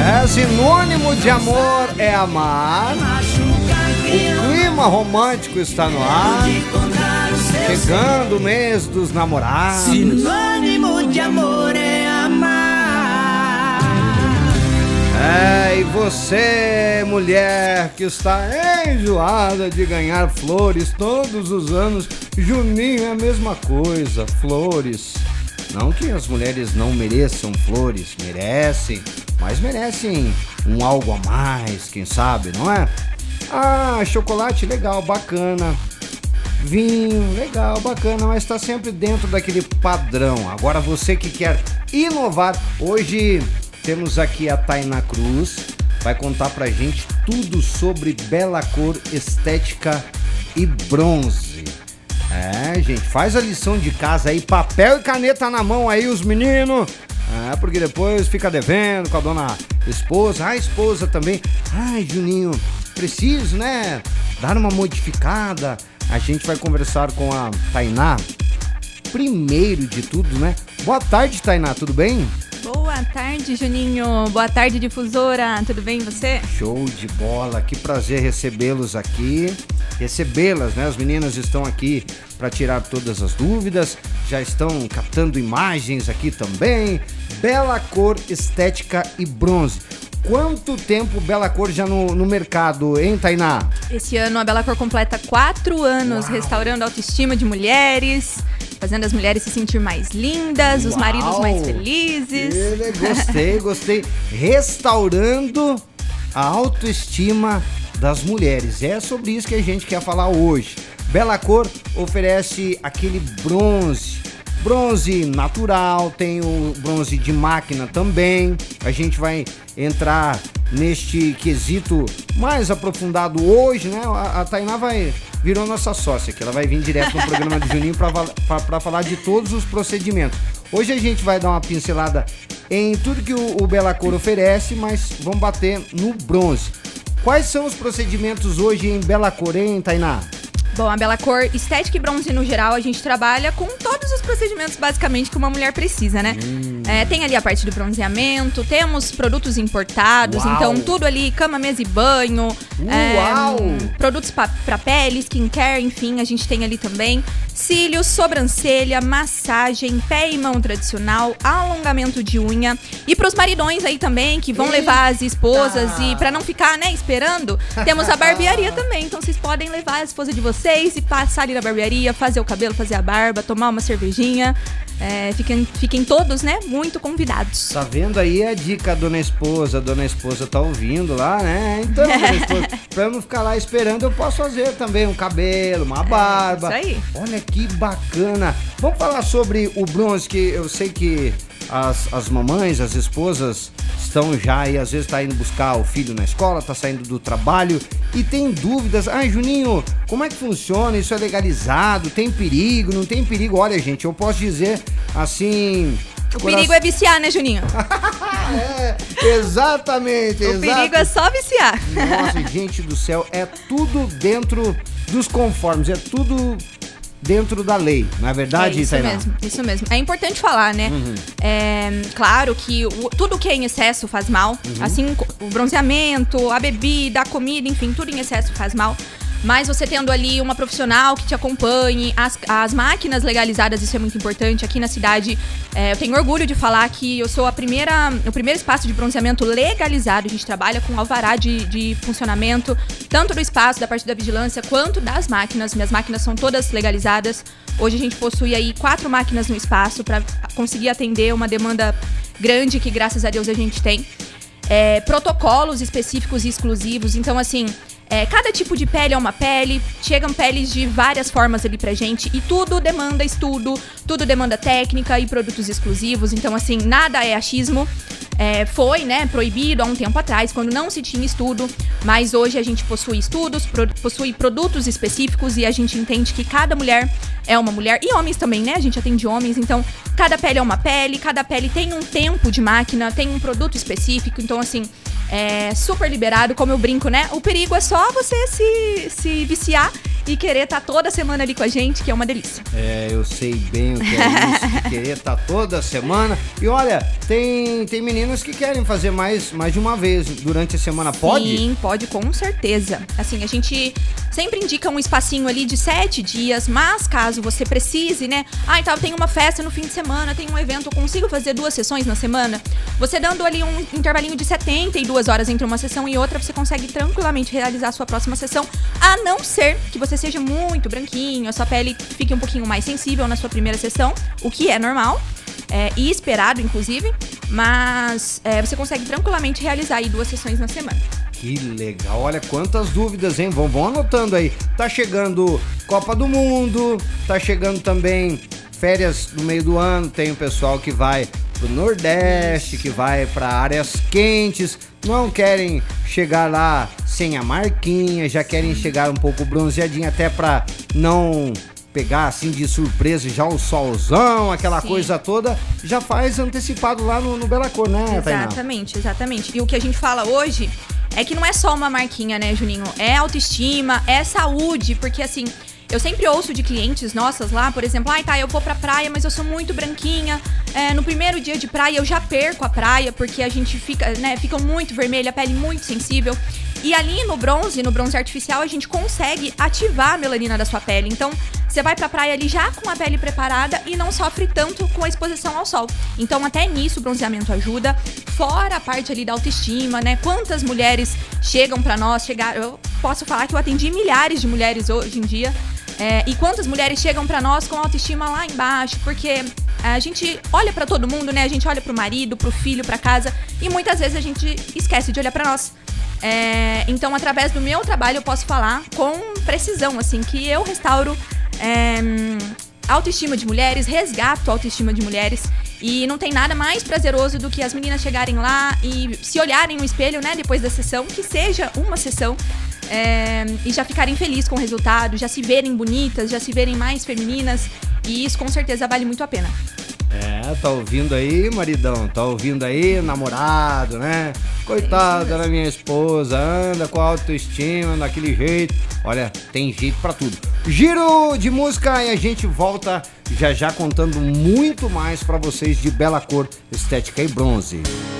É, sinônimo de amor é amar. O clima romântico está no ar. Chegando o mês dos namorados. Sinônimo de amor é amar. É, e você, mulher, que está enjoada de ganhar flores todos os anos, Juninho é a mesma coisa, flores. Não que as mulheres não mereçam flores, merecem, mas merecem um algo a mais, quem sabe, não é? Ah, chocolate legal, bacana. Vinho, legal, bacana, mas está sempre dentro daquele padrão. Agora você que quer inovar, hoje temos aqui a Tainá Cruz, vai contar pra gente tudo sobre bela cor, estética e bronze. É, gente, faz a lição de casa aí, papel e caneta na mão aí, os meninos. É, porque depois fica devendo com a dona esposa, a esposa também. Ai, Juninho, preciso, né, dar uma modificada. A gente vai conversar com a Tainá. Primeiro de tudo, né? Boa tarde, Tainá, tudo bem? Boa tarde, Juninho. Boa tarde, difusora. Tudo bem, você? Show de bola. Que prazer recebê-los aqui. Recebê-las, né? As meninas estão aqui para tirar todas as dúvidas. Já estão captando imagens aqui também. Bela cor, estética e bronze. Quanto tempo Bela Cor já no mercado, hein, Tainá? Esse ano a Bela Cor completa 4 anos. Uau. Restaurando a autoestima de mulheres, fazendo as mulheres se sentir mais lindas, uau, os maridos mais felizes. Gostei. Restaurando a autoestima das mulheres. É sobre isso que a gente quer falar hoje. Bela Cor oferece aquele bronze natural, tem o bronze de máquina também. A gente vai entrar neste quesito mais aprofundado hoje, né? A Tainá virou nossa sócia aqui, ela vai vir direto no programa do Juninho para falar de todos os procedimentos. Hoje a gente vai dar uma pincelada em tudo que o Bela Cor oferece, mas vamos bater no bronze. Quais são os procedimentos hoje em Bela Cor, hein, Tainá? Bom, a Bela Cor, estética e bronze no geral, a gente trabalha com todos os procedimentos basicamente que uma mulher precisa, né? Tem ali a parte do bronzeamento, temos produtos importados, uau, então tudo ali, cama, mesa e banho, produtos pra pele, skincare, enfim, a gente tem ali também cílios, sobrancelha, massagem, pé e mão tradicional, alongamento de unha. E pros maridões aí também, que vão levar as esposas e pra não ficar, né, esperando, temos a barbearia também, então vocês podem levar a esposa de vocês e passar ali na barbearia, fazer o cabelo, fazer a barba, tomar uma cervejinha. Fiquem todos, né, muito convidados. Tá vendo aí a dica, dona esposa? Dona esposa tá ouvindo lá, né? Então, dona esposa, pra eu não ficar lá esperando, eu posso fazer também um cabelo, uma barba. Isso aí. Olha que bacana. Vamos falar sobre o bronze, que eu sei que as mamães, as esposas estão já aí, às vezes tá indo buscar o filho na escola, tá saindo do trabalho e tem dúvidas. Ai, Juninho, como é que funciona? Isso é legalizado? Tem perigo? Não tem perigo? Olha, gente, eu posso dizer assim... O perigo é viciar, né, Juninho? Exatamente. O perigo é só viciar. Nossa, gente do céu, é tudo dentro dos conformes, é tudo dentro da lei, não é verdade, Tainá? Isso mesmo. É importante falar, né? Claro que tudo que é em excesso faz mal, assim o bronzeamento, a bebida, a comida, enfim, tudo em excesso faz mal. Mas você tendo ali uma profissional que te acompanhe, as máquinas legalizadas, isso é muito importante. Aqui na cidade, eu tenho orgulho de falar que eu sou o primeiro espaço de bronzeamento legalizado. A gente trabalha com alvará de funcionamento, tanto do espaço, da parte da vigilância, quanto das máquinas. Minhas máquinas são todas legalizadas. Hoje a gente possui aí 4 máquinas no espaço para conseguir atender uma demanda grande que, graças a Deus, a gente tem. Protocolos específicos e exclusivos. Então, assim... cada tipo de pele é uma pele, chegam peles de várias formas ali pra gente e tudo demanda estudo, tudo demanda técnica e produtos exclusivos, então assim, nada é achismo. Foi, né, proibido há um tempo atrás, quando não se tinha estudo, mas hoje a gente possui estudos, possui produtos específicos e a gente entende que cada mulher é uma mulher, e homens também, né, a gente atende homens, então cada pele é uma pele, cada pele tem um tempo de máquina, tem um produto específico, então assim, super liberado, como eu brinco, né, o perigo é só você se viciar e querer estar toda semana ali com a gente, que é uma delícia. É, eu sei bem o que é isso, de querer estar toda semana. E olha, tem meninas que querem fazer mais de uma vez durante a semana, pode? Sim, pode, com certeza. Assim, a gente sempre indica um espacinho ali de 7 dias, mas caso você precise, né? Ah, então tem uma festa no fim de semana, tem um evento, eu consigo fazer 2 sessões na semana? Você dando ali um intervalinho de 72 horas entre uma sessão e outra, você consegue tranquilamente realizar a sua próxima sessão, a não ser que você seja muito branquinho, a sua pele fique um pouquinho mais sensível na sua primeira sessão, o que é normal. E esperado, inclusive, mas você consegue tranquilamente realizar aí 2 sessões na semana. Que legal, olha quantas dúvidas, hein? Vão anotando aí. Tá chegando Copa do Mundo, tá chegando também férias no meio do ano, tem o pessoal que vai pro Nordeste, que vai para áreas quentes, não querem chegar lá sem a marquinha, já querem chegar um pouco bronzeadinho, até para não pegar assim de surpresa já o solzão, aquela Sim. coisa toda, já faz antecipado lá no Bela Cor, né, Tainá? Exatamente. E o que a gente fala hoje é que não é só uma marquinha, né, Juninho? É autoestima, é saúde, porque assim, eu sempre ouço de clientes nossas lá, por exemplo, eu vou pra praia, mas eu sou muito branquinha, no primeiro dia de praia eu já perco a praia, porque a gente fica muito vermelha, a pele muito sensível. E ali no bronze artificial, a gente consegue ativar a melanina da sua pele. Então, você vai pra praia ali já com a pele preparada e não sofre tanto com a exposição ao sol. Então, até nisso o bronzeamento ajuda. Fora a parte ali da autoestima, né? Quantas mulheres chegam pra nós, eu posso falar que eu atendi milhares de mulheres hoje em dia. E quantas mulheres chegam pra nós com a autoestima lá embaixo, porque a gente olha pra todo mundo, né? A gente olha pro marido, pro filho, pra casa, e muitas vezes a gente esquece de olhar pra nós. Então, através do meu trabalho, eu posso falar com precisão, assim, que eu restauro a autoestima de mulheres, resgato a autoestima de mulheres. E não tem nada mais prazeroso do que as meninas chegarem lá e se olharem no espelho, né, depois da sessão, que seja uma sessão, e já ficarem felizes com o resultado, já se verem bonitas, já se verem mais femininas. E isso com certeza vale muito a pena. Tá ouvindo aí, maridão? Tá ouvindo aí, namorado, né? Coitada da minha esposa, anda com autoestima, daquele jeito. Olha, tem jeito pra tudo. Giro de música e a gente volta já contando muito mais pra vocês de Bela Cor, Estética e Bronze.